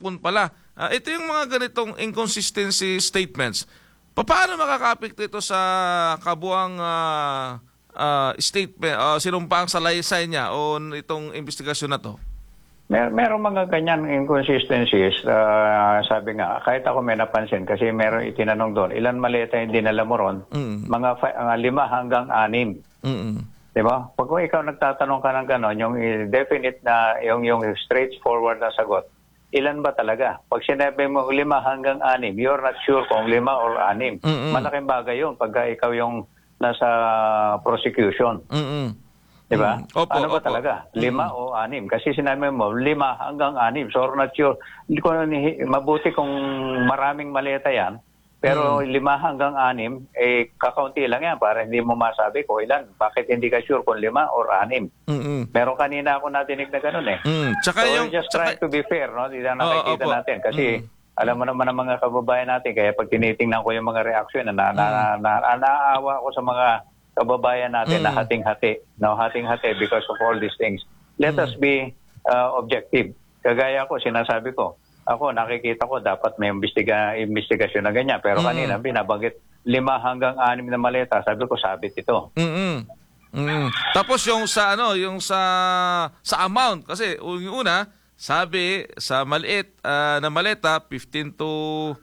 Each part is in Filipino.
kahapon pala. Ito yung mga ganitong inconsistency statements. Paano makakapekto ito sa kabuang statement, sinumpaang salaysay niya o itong investigasyon na to? Meron mga ganyan inconsistencies. Sabi nga, kahit ako may napansin kasi meron itinanong doon, ilan maleta yung dinala mo ron? Mga 5 hanggang 6. Diba? Pag ikaw nagtatanong ka ng gano'n, yung definite na, yung straightforward na sagot, ilan ba talaga? Pag sinabi mo 5 hanggang 6, you're not sure kung 5 or 6. Malaking bagay yun pagka ikaw yung nasa prosecution. Diba? Ano ba talaga? 5 o 6? Kasi sinabi mo, 5 hanggang 6. So, not sure. Hindi ko mabuti kung maraming maleta yan. Pero 5 hanggang 6, kakaunti lang yan para hindi mo masabi ko ilan. Bakit hindi ka sure kung 5 or 6? Pero kanina ako natinig na gano'n eh. Tsaka so, just trying to be fair, no? Hindi na nakikita natin. Kasi alam mo naman ang mga kababayan natin. Kaya pag tinitingnan ko yung mga reaksyon, naaawa ako sa mga kababayan natin na hating-hati. No, hating-hati because of all these things. Let us be objective. Kagaya ko, sinasabi ko, ako nakikita ko dapat may investigasyon na ganyan. Pero kanina binabanggit 5 hanggang 6 na maleta. Sabi ko, sabit ito. Tapos yung sa sa amount kasi yung una, sabi sa maliit na maleta 15 to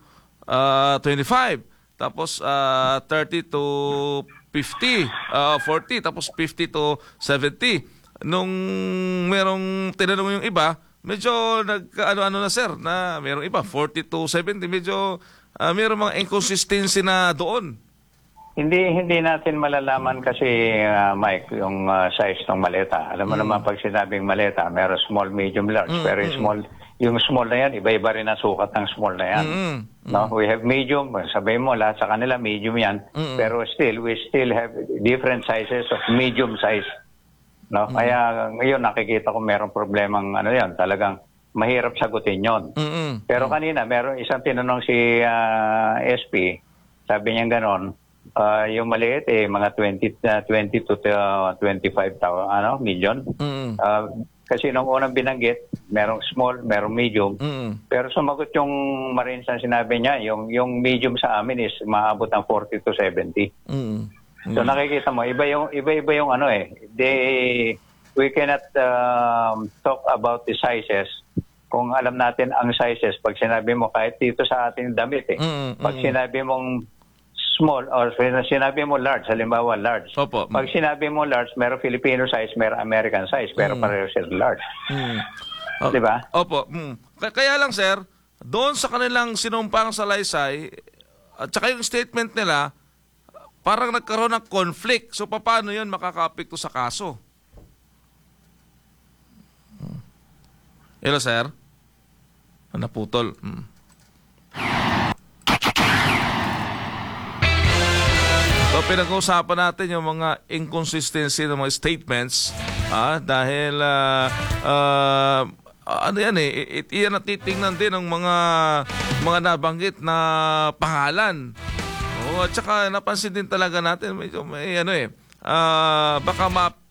25. Tapos 30 to 50, 40, tapos 50 to 70. Nung merong tinanong yung iba, medyo nag-ano na sir, na merong iba, 40 to 70, medyo merong mga inconsistency na doon. Hindi natin malalaman kasi, Mike, yung size ng maleta. Alam mo naman pag sinabing maleta, meron small, medium, large. Pero yung small na yan, iba-iba rin ang sukat ng small na yan. No? We have medium, sabihin mo, lahat sa kanila medium yan. Pero we still have different sizes of medium size. No? Kaya ngayon nakikita ko merong problemang yan, talagang mahirap sagutin yon. Pero kanina, meron isang tinanong si SP, sabi niya ganon, yung maliit mga 20 to 25 million. Kasi nung unang binanggit, merong small, merong medium. Pero sumagot yung Marines na sinabi niya, yung medium sa amin is maabot ng 40 to 70. So nakikita mo, iba-iba yung we cannot talk about the sizes kung alam natin ang sizes. Pag sinabi mo, kahit dito sa ating damit pag sinabi mong small or sinabi mo large, halimbawa large. Opo. Pag sinabi mo large, meron Filipino size, meron American size, pero pareho sila large. Di ba? Opo. Kaya lang sir, doon sa kanilang sinumpang salaysay, at saka yung statement nila, parang nagkaroon ng conflict. So paano yun makaka-apekto sa kaso? Hello sir? Naputol. So, pinag-uusapan natin yung mga inconsistency ng mga statements dahil iyan at titingnan din ng mga nabanggit na pangalan. At saka napansin din talaga natin medyo may baka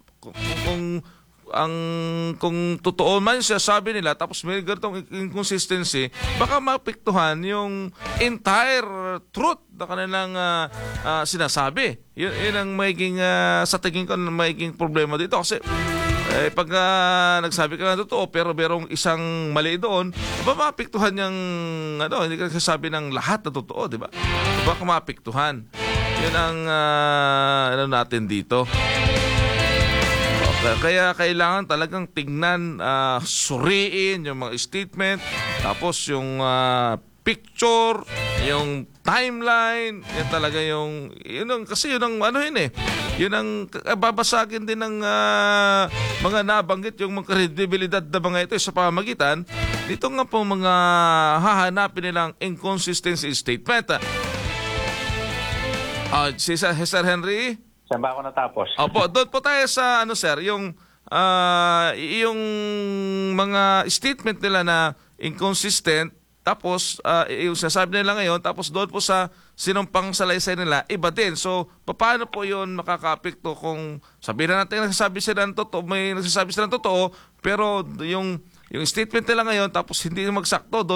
kung totoo man siya sabi nila tapos may ganitong inconsistency, baka mapektuhan yung entire truth na kanilang sinasabi. Yun ang magiging sa tingin ko magiging problema dito kasi pag nagsabi ka na totoo pero merong isang mali doon, mapektuhan yung hindi ka nagsasabi ng lahat na totoo, di ba? Baka mapektuhan. Yun ang natin dito. Kaya kailangan talagang tingnan, suriin yung mga statement, tapos yung picture, yung timeline, yan talaga kasi yun ang yun ang babasagin din ng mga nabanggit yung mga kredibilidad na mga ito sa pamamagitan dito nga po mga hahanapin nilang inconsistency statement. Si Sir Henry? Saan ba ako natapos? Opo, doon po tayo sa sir, yung mga statement nila na inconsistent, tapos yung sasabi nila ngayon, tapos doon po sa sinumpang salaysay nila, iba din. So, paano po yun makaka-apekto kung sabihin na natin nagsasabi sila ng totoo, may nagsasabi sila ng totoo, pero yung statement nila ngayon, tapos hindi magsakto,